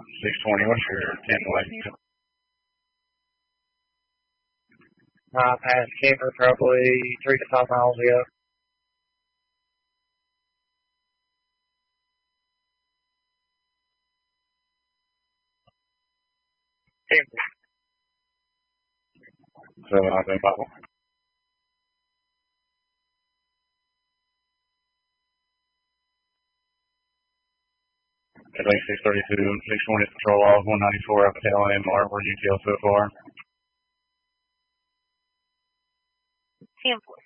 620, what's your 10 weight? Past Kemper probably 3 to 5 miles ago. Kemper. So I think about at least 632, 620 control off, 194 up at tail end. Mark, where you feel so far? 10-4.